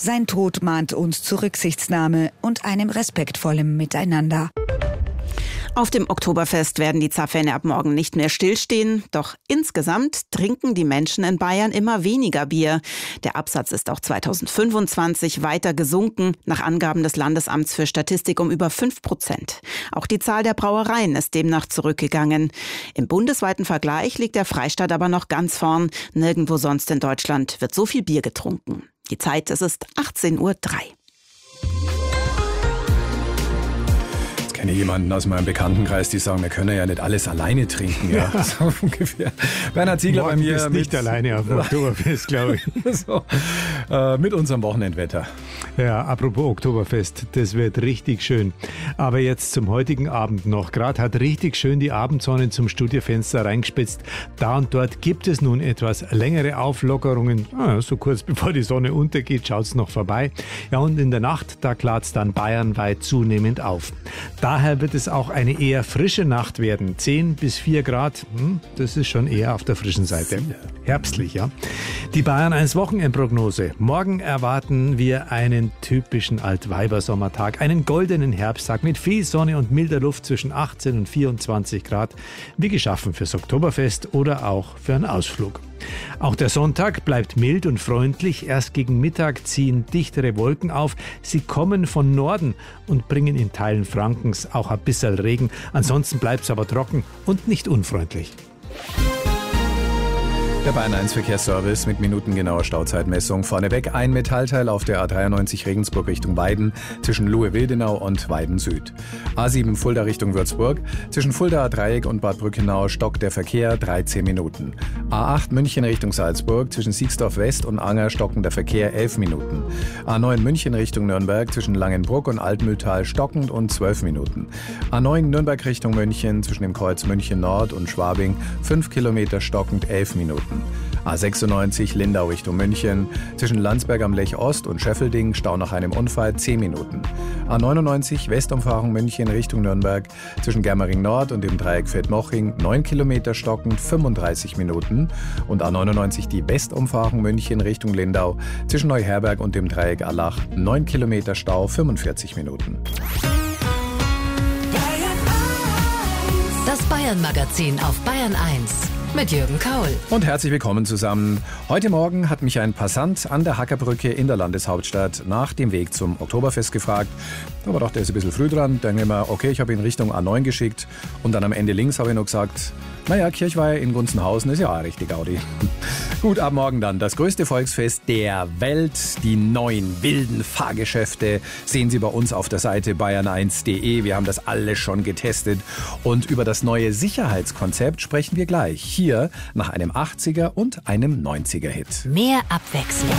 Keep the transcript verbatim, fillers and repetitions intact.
Sein Tod mahnt uns zu Rücksichtsnahme und einem respektvollen Miteinander. Auf dem Oktoberfest werden die Zapfhähne ab morgen nicht mehr stillstehen. Doch insgesamt trinken die Menschen in Bayern immer weniger Bier. Der Absatz ist auch zweitausendfünfundzwanzig weiter gesunken, nach Angaben des Landesamts für Statistik um über fünf Prozent. Auch die Zahl der Brauereien ist demnach zurückgegangen. Im bundesweiten Vergleich liegt der Freistaat aber noch ganz vorn. Nirgendwo sonst in Deutschland wird so viel Bier getrunken. Die Zeit, es ist achtzehn Uhr drei. Ich kenne jemanden aus meinem Bekanntenkreis, die sagen, wir können ja nicht alles alleine trinken. Ja, ja. So ungefähr. Bernhard Ziegler Morgen bei mir. Bist mit nicht alleine auf dem Oktoberfest, glaube ich. so, äh, mit unserem Wochenendwetter. Ja, apropos Oktoberfest, das wird richtig schön. Aber jetzt zum heutigen Abend noch. Gerade hat richtig schön die Abendsonne zum Studiofenster reingespitzt. Da und dort gibt es nun etwas längere Auflockerungen. Ah, so kurz bevor die Sonne untergeht, schaut es noch vorbei. Ja, und in der Nacht, da klart es dann bayernweit zunehmend auf. Daher wird es auch eine eher frische Nacht werden. zehn bis vier Grad, hm, das ist schon eher auf der frischen Seite. Herbstlich, ja. Die Bayern eins Wochenendprognose. Morgen erwarten wir einen typischen Altweibersommertag, einen goldenen Herbsttag mit viel Sonne und milder Luft zwischen achtzehn und vierundzwanzig Grad, wie geschaffen fürs Oktoberfest oder auch für einen Ausflug. Auch der Sonntag bleibt mild und freundlich. Erst gegen Mittag ziehen dichtere Wolken auf. Sie kommen von Norden und bringen in Teilen Frankens auch ein bisschen Regen. Ansonsten bleibt es aber trocken und nicht unfreundlich. Der Bayern eins Verkehrsservice mit minutengenauer Stauzeitmessung. Vorneweg ein Metallteil auf der A dreiundneunzig Regensburg Richtung Weiden zwischen Luhe-Wildenau und Weiden Süd. A sieben Fulda Richtung Würzburg. Zwischen Fuldaer Dreieck und Bad Brückenau stockt der Verkehr dreizehn Minuten. A acht München Richtung Salzburg. Zwischen Siegsdorf West und Anger stockend der Verkehr elf Minuten. A neun München Richtung Nürnberg. Zwischen Langenbruck und Altmühltal stockend und zwölf Minuten. A neun Nürnberg Richtung München. Zwischen dem Kreuz München Nord und Schwabing fünf Kilometer stockend elf Minuten. A sechsundneunzig Lindau Richtung München. Zwischen Landsberg am Lech Ost und Scheffelding Stau nach einem Unfall zehn Minuten. A neunundneunzig Westumfahrung München Richtung Nürnberg. Zwischen Germering Nord und dem Dreieck Feldmoching neun Kilometer stockend fünfunddreißig Minuten. Und A neunundneunzig die Westumfahrung München Richtung Lindau. Zwischen Neuherberg und dem Dreieck Allach neun Kilometer Stau fünfundvierzig Minuten. Das Bayern-Magazin auf Bayern eins mit Jürgen Kaul. Und herzlich willkommen zusammen. Heute Morgen hat mich ein Passant an der Hackerbrücke in der Landeshauptstadt nach dem Weg zum Oktoberfest gefragt. Aber doch, der ist ein bisschen früh dran. Dann denke ich mir, okay, ich habe ihn Richtung A neun geschickt. Und dann am Ende links habe ich noch gesagt, naja, Kirchweih in Gunzenhausen ist ja auch richtig Audi. Gut, ab morgen dann das größte Volksfest der Welt. Die neuen wilden Fahrgeschäfte sehen Sie bei uns auf der Seite bayern eins punkt de. Wir haben das alles schon getestet. Und über das neue Sicherheitskonzept sprechen wir gleich. Hier nach einem achtziger und einem neunziger Hit. Mehr Abwechslung.